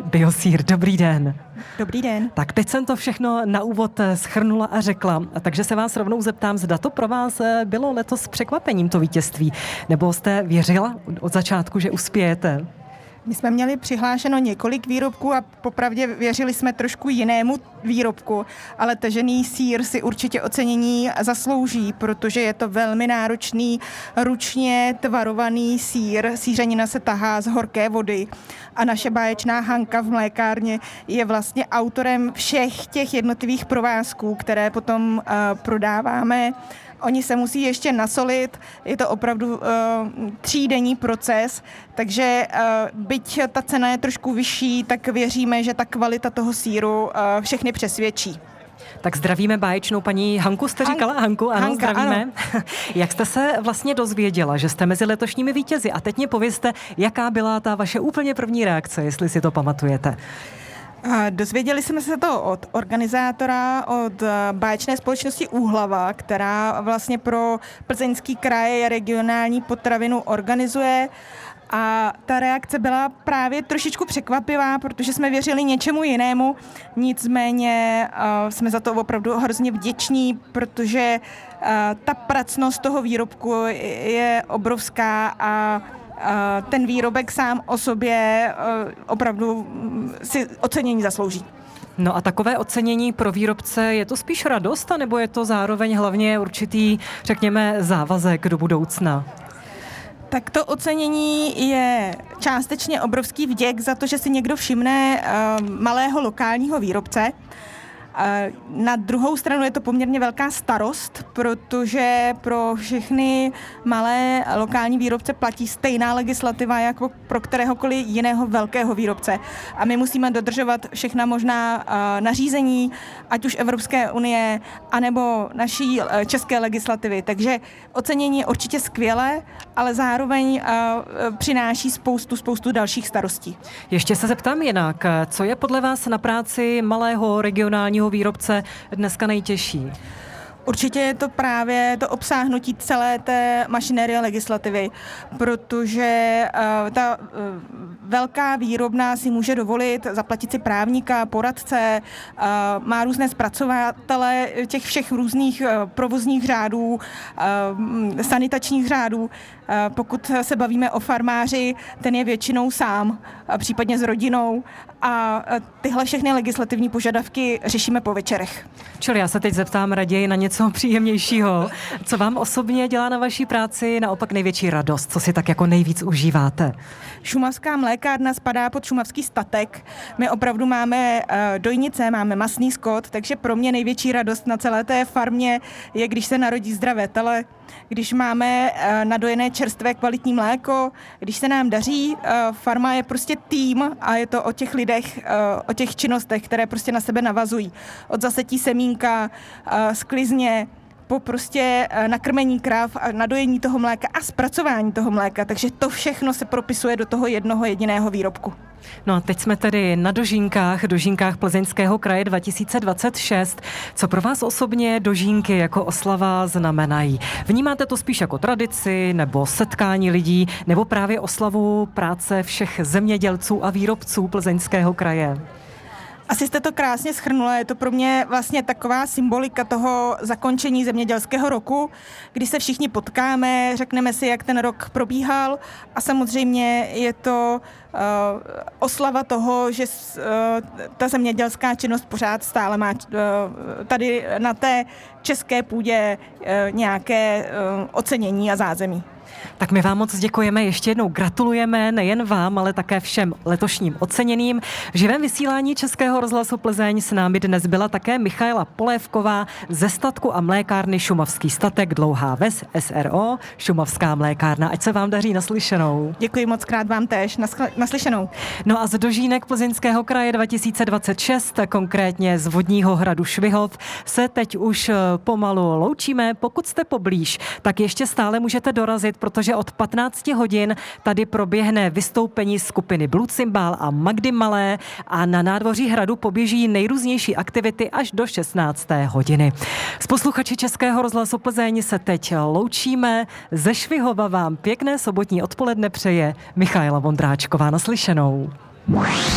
Biosír, dobrý den. Dobrý den. Tak teď jsem to všechno na úvod shrnula a řekla, takže se vás rovnou zeptám, zda to pro vás bylo letos překvapením to vítězství, nebo jste věřila od začátku, že uspějete? My jsme měli přihlášeno několik výrobků a popravdě věřili jsme trošku jinému výrobku, ale tažený sýr si určitě ocenění zaslouží, protože je to velmi náročný, ručně tvarovaný sýr. Sýřenina se tahá z horké vody a naše báječná Hanka v mlékárně je vlastně autorem všech těch jednotlivých provázků, které potom prodáváme. Oni se musí ještě nasolit, je to opravdu třídenní proces, takže byť ta cena je trošku vyšší, tak věříme, že ta kvalita toho sýru všechny přesvědčí. Tak zdravíme báječnou paní Hanku, jste říkala? Hanku, ano, Hanka, zdravíme. Ano. Jak jste se vlastně dozvěděla, že jste mezi letošními vítězi? A teď mě povězte, jaká byla ta vaše úplně první reakce, jestli si to pamatujete. Dozvěděli jsme se to od organizátora, od báječné společnosti Úhlava, která vlastně pro Plzeňský kraj regionální potravinu organizuje. A ta reakce byla právě trošičku překvapivá, protože jsme věřili něčemu jinému, nicméně jsme za to opravdu hrozně vděční, protože ta pracnost toho výrobku je obrovská a ten výrobek sám o sobě opravdu si ocenění zaslouží. No a takové ocenění pro výrobce, je to spíš radost, nebo je to zároveň hlavně určitý, řekněme, závazek do budoucna? Tak to ocenění je částečně obrovský vděk za to, že si někdo všimne malého lokálního výrobce. Na druhou stranu je to poměrně velká starost, protože pro všechny malé lokální výrobce platí stejná legislativa jako pro kteréhokoliv jiného velkého výrobce. A my musíme dodržovat všechna možná nařízení, ať už Evropské unie, anebo naší české legislativy. Takže ocenění je určitě skvělé, ale zároveň přináší spoustu dalších starostí. Ještě se zeptám jinak, co je podle vás na práci malého regionálního výrobce dneska nejtěžší? Určitě je to právě to obsáhnutí celé té mašinérie legislativy, protože ta velká výrobna si může dovolit zaplatit si právníka, poradce, má různé zpracovatele těch všech různých provozních řádů, sanitačních řádů. Pokud se bavíme o farmáři, ten je většinou sám, případně s rodinou a tyhle všechny legislativní požadavky řešíme po večerech. Čili já se teď zeptám raději na něco příjemnějšího. Co vám osobně dělá na vaší práci naopak největší radost? Co si tak jako nejvíc užíváte? Šumavská mlékárna spadá pod šumavský statek. My opravdu máme dojnice, máme masný skot, takže pro mě největší radost na celé té farmě je, když se narodí zdravé tele, když máme nadojené čerstvé kvalitní mléko, když se nám daří. Farma je prostě tým a je to o těch lidech, o těch činnostech, které prostě na sebe navazují. Od zasetí semínka, sklizně, po prostě nakrmení krav a nadojení toho mléka a zpracování toho mléka. Takže to všechno se propisuje do toho jednoho jediného výrobku. No a teď jsme tedy na dožínkách Plzeňského kraje 2026. Co pro vás osobně dožínky jako oslava znamenají? Vnímáte to spíš jako tradici, nebo setkání lidí, nebo právě oslavu práce všech zemědělců a výrobců Plzeňského kraje? Asi jste to krásně shrnula, je to pro mě vlastně taková symbolika toho zakončení zemědělského roku, kdy se všichni potkáme, řekneme si, jak ten rok probíhal a samozřejmě je to oslava toho, že ta zemědělská činnost pořád stále má tady na té české půdě nějaké ocenění a zázemí. Tak my vám moc děkujeme, ještě jednou gratulujeme nejen vám, ale také všem letošním oceněným. V živém vysílání Českého rozhlasu Plzeň s námi dnes byla také Michaela Polévková ze statku a mlékárny Šumavský statek Dlouhá Ves SRO, Šumavská mlékárna. Ať se vám daří, naslyšenou. Děkuji moc krát vám též, naslyšenou. No a z dožínek Plzeňského kraje 2026, konkrétně z vodního hradu Švihov, se teď už pomalu loučíme. Pokud jste poblíž, tak ještě stále můžete dorazit, protože od 15 hodin tady proběhne vystoupení skupiny Blue Cymbal a Magdy Malé a na nádvoří hradu poběží nejrůznější aktivity až do 16. hodiny. S posluchači Českého rozhlasu Plzeň se teď loučíme. Ze Švihova vám pěkné sobotní odpoledne přeje Michaela Vondráčková. Naslyšenou.